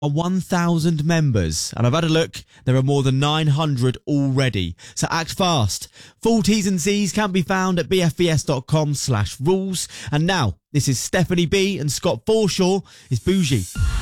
1,000 members, and I've had a look, there are more than 900 already, so act fast. Full T's and C's can be found at bfbs.com/rules. And now, this is Stephanie B and Scott Forshaw is Bougie.